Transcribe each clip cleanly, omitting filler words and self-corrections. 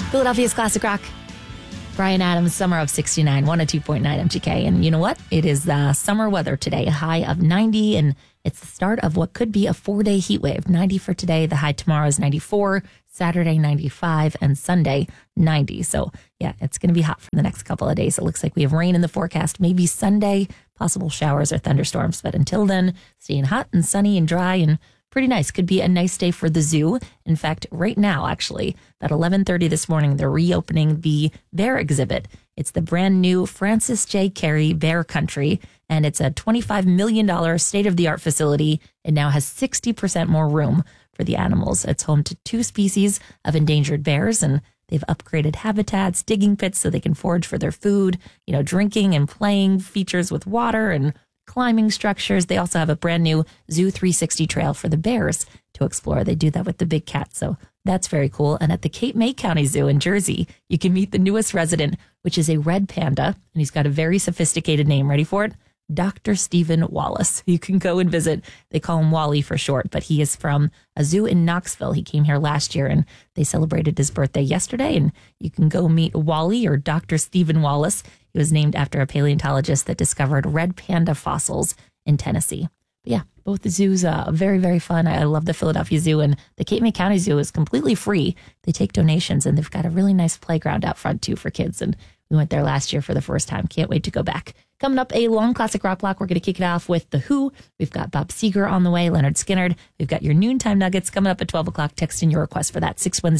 Philadelphia's Classic Rock. Bryan Adams, Summer of 69, 102.9 MGK. And you know what? It is summer weather today, a high of 90, and it's the start of what could be a 4-day heat wave. 90 for today. The high tomorrow is 94, Saturday 95, and Sunday 90. So yeah, it's going to be hot for the next couple of days. It looks like we have rain in the forecast, maybe Sunday, possible showers or thunderstorms. But until then, staying hot and sunny and dry and pretty nice. Could be a nice day for the zoo. In fact, right now, actually, at 11:30 this morning, they're reopening the bear exhibit. It's the brand new Francis J. Carey Bear Country, and it's a $25 million state-of-the-art facility. It now has 60% more room for the animals. It's home to 2 species of endangered bears, and they've upgraded habitats, digging pits so they can forage for their food, drinking and playing features with water and climbing structures. They also have a brand new Zoo 360 trail for the bears to explore. They do that with the big cats, so that's very cool. And at the Cape May County Zoo in Jersey, you can meet the newest resident, which is a red panda, and he's got a very sophisticated name. Ready for it? Dr. Stephen Wallace. You can go and visit. They call him Wally for short, but he is from a zoo in Knoxville. He came here last year, and they celebrated his birthday yesterday, and you can go meet Wally or Dr. Stephen Wallace. He was named after a paleontologist that discovered red panda fossils in Tennessee. But yeah, both the zoos are very, very fun. I love the Philadelphia Zoo, and the Cape May County Zoo is completely free. They take donations, and they've got a really nice playground out front, too, for kids. And we went there last year for the first time. Can't wait to go back. Coming up, a long classic rock block. We're going to kick it off with The Who. We've got Bob Seger on the way, Leonard Skinner. We've got your noontime nuggets coming up at 12 o'clock. Text in your request for that,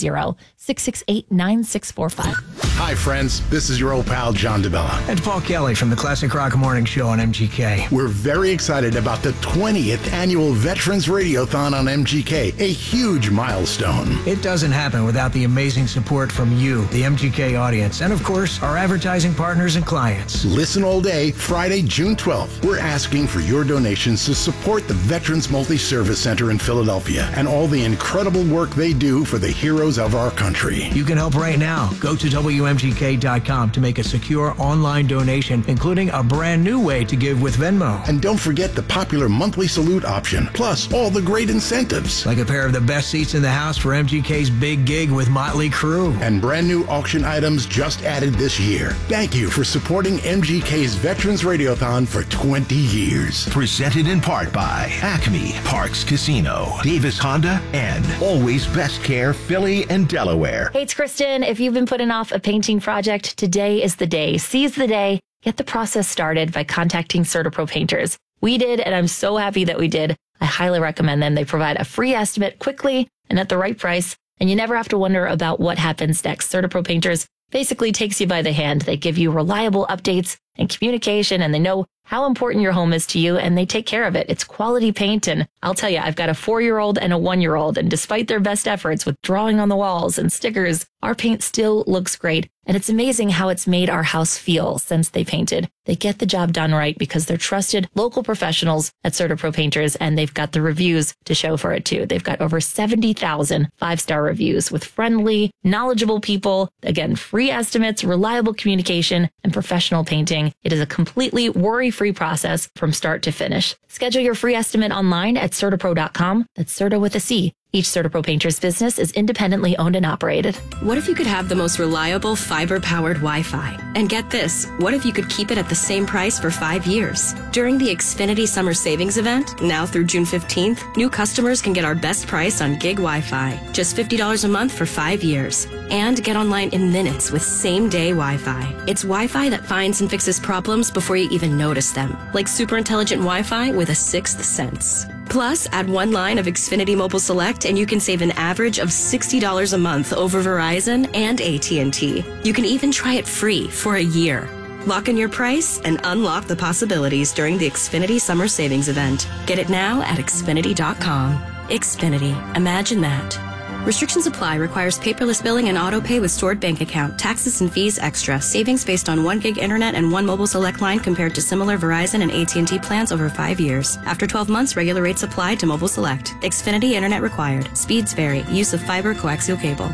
610-668-9645. Hi, friends. This is your old pal, John DeBella. And Paul Kelly from the Classic Rock Morning Show on MGK. We're very excited about the 20th annual Veterans Radiothon on MGK, a huge milestone. It doesn't happen without the amazing support from you, the MGK audience, and of course, our advertising partners and clients. Listen all day, Friday, June 12th. We're asking for your donations to support the Veterans Multi-Service Center in Philadelphia and all the incredible work they do for the heroes of our country. You can help right now. Go to WMGK.com to make a secure online donation, including a brand new way to give with Venmo. And don't forget the popular monthly salute option, plus all the great incentives. Like a pair of the best seats in the house for MGK's big gig with Motley Crue. And brand new auction items just added this year. Thank you for supporting MGK's Veterans Radiothon for 20 years. Presented in part by Acme, Parks Casino, Davis Honda, and Always Best Care, Philly and Delaware. Hey, it's Kristen. If you've been putting off a painting project, today is the day. Seize the day. Get the process started by contacting CertaPro Painters. We did, and I'm so happy that we did. I highly recommend them. They provide a free estimate quickly and at the right price, and you never have to wonder about what happens next. CertaPro Painters basically takes you by the hand. They give you reliable updates and communication, and they know how important your home is to you, and they take care of it. It's quality paint, and I'll tell you, I've got a 4-year-old and a 1-year-old, and despite their best efforts with drawing on the walls and stickers, our paint still looks great. And it's amazing how it's made our house feel since they painted. They get the job done right because they're trusted local professionals at CertaPro Painters, and they've got the reviews to show for it too. They've got over 70,000 5-star reviews with friendly, knowledgeable people. Again, free estimates, reliable communication, and professional painting. It is a completely worry-free process from start to finish. Schedule your free estimate online at CertaPro.com. That's Certa with a C. Each CertaPro Painters business is independently owned and operated. What if you could have the most reliable fiber-powered Wi-Fi? And get this, what if you could keep it at the same price for 5 years? During the Xfinity Summer Savings Event, now through June 15th, new customers can get our best price on gig Wi-Fi, just $50 a month for 5 years. And get online in minutes with same-day Wi-Fi. It's Wi-Fi that finds and fixes problems before you even notice them, like super intelligent Wi-Fi with a sixth sense. Plus, add one line of Xfinity Mobile Select and you can save an average of $60 a month over Verizon and AT&T. You can even try it free for a year. Lock in your price and unlock the possibilities during the Xfinity Summer Savings Event. Get it now at Xfinity.com. Xfinity. Imagine that. Restrictions apply. Requires paperless billing and auto pay with stored bank account. Taxes and fees extra. Savings based on 1 gig internet and 1 mobile select line compared to similar Verizon and AT&T plans over 5 years. After 12 months, regular rates apply to mobile select. Xfinity internet required. Speeds vary. Use of fiber coaxial cable.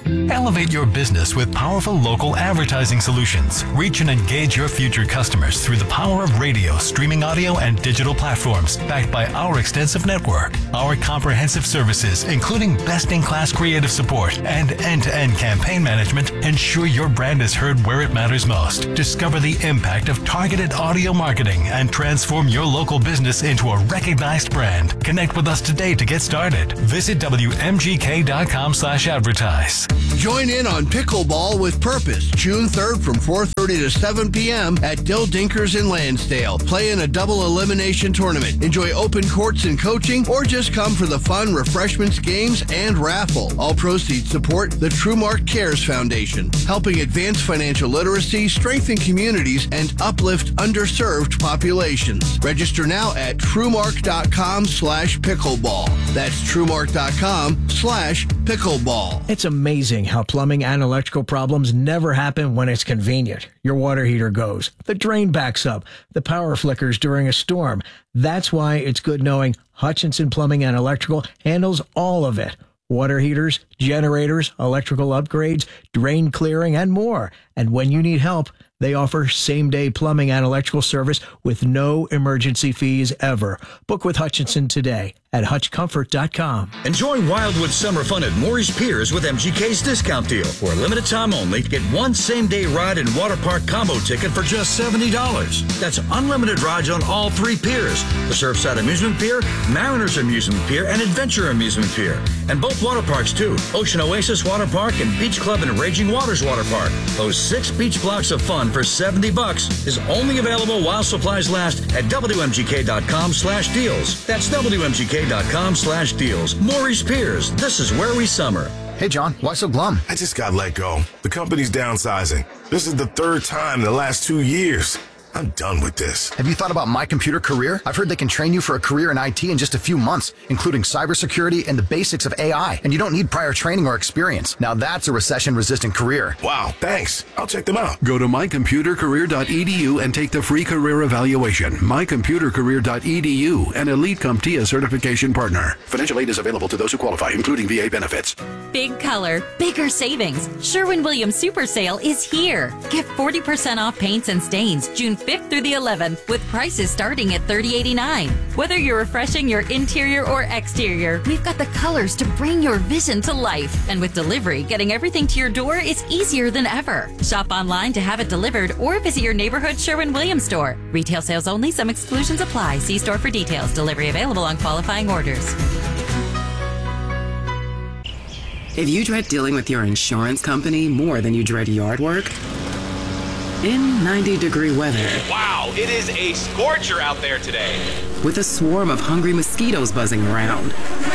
Elevate your business with powerful local advertising solutions. Reach and engage your future customers through the power of radio, streaming audio, and digital platforms, backed by our extensive network. Our comprehensive services, including best-in-class creative support and end-to-end campaign management, ensure your brand is heard where it matters most. Discover the impact of targeted audio marketing and transform your local business into a recognized brand. Connect with us today to get started. Visit WMGK.com/advertise. Join in on Pickleball with Purpose, June 3rd from 4:30 to 7 p.m. at Dill Dinkers in Lansdale. Play in a double elimination tournament. Enjoy open courts and coaching, or just come for the fun, refreshments, games, and raffle. All proceeds support the TrueMark Cares Foundation, helping advance financial literacy, strengthen communities, and uplift underserved populations. Register now at TrueMark.com/pickleball. That's TrueMark.com/pickleball. It's amazing how plumbing and electrical problems never happen when it's convenient. Your water heater goes, the drain backs up, the power flickers during a storm. That's why it's good knowing Hutchinson Plumbing and Electrical handles all of it. Water heaters, generators, electrical upgrades, drain clearing, and more. And when you need help, they offer same-day plumbing and electrical service with no emergency fees ever. Book with Hutchinson today at hutchcomfort.com. Enjoy Wildwood summer fun at Maury's Piers with MGK's discount deal. For a limited time only, get one same-day ride and water park combo ticket for just $70. That's unlimited rides on all three piers: the Surfside Amusement Pier, Mariners Amusement Pier, and Adventure Amusement Pier. And both water parks, too: Ocean Oasis Water Park and Beach Club and Raging Waters Water Park. Those 6 beach blocks of fun for $70 is only available while supplies last at WMGK.com/deals. That's WMGK.com/deals. Maury's Piers. This is where we summer. Hey, John, why so glum? I just got let go. The company's downsizing. This is the 3rd time in the last 2 years. I'm done with this. Have you thought about My Computer Career? I've heard they can train you for a career in IT in just a few months, including cybersecurity and the basics of AI, and you don't need prior training or experience. Now that's a recession-resistant career. Wow, thanks. I'll check them out. Go to mycomputercareer.edu and take the free career evaluation. mycomputercareer.edu, an Elite CompTIA certification partner. Financial aid is available to those who qualify, including VA benefits. Big color, bigger savings. Sherwin-Williams Super Sale is here. Get 40% off paints and stains June 5th through the 11th, with prices starting at $30.89. Whether you're refreshing your interior or exterior, we've got the colors to bring your vision to life. And with delivery, getting everything to your door is easier than ever. Shop online to have it delivered or visit your neighborhood Sherwin-Williams store. Retail sales only. Some exclusions apply. See store for details. Delivery available on qualifying orders. If you dread dealing with your insurance company more than you dread yard work, in 90-degree weather. Wow, it is a scorcher out there today. With a swarm of hungry mosquitoes buzzing around.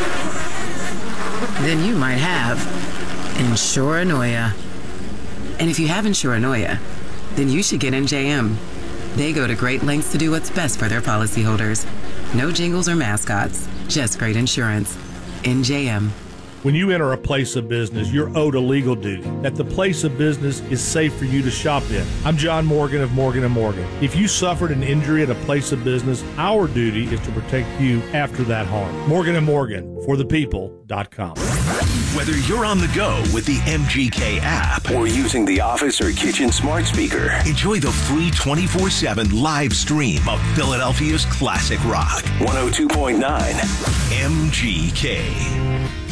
Then you might have Insuranoia. And if you have Insuranoia, then you should get NJM. They go to great lengths to do what's best for their policyholders. No jingles or mascots, just great insurance. NJM. When you enter a place of business, you're owed a legal duty, that the place of business is safe for you to shop in. I'm John Morgan of Morgan & Morgan. If you suffered an injury at a place of business, our duty is to protect you after that harm. Morgan & Morgan, forthepeople.com. Whether you're on the go with the MGK app or using the office or kitchen smart speaker, enjoy the free 24/7 live stream of Philadelphia's classic rock. 102.9 MGK.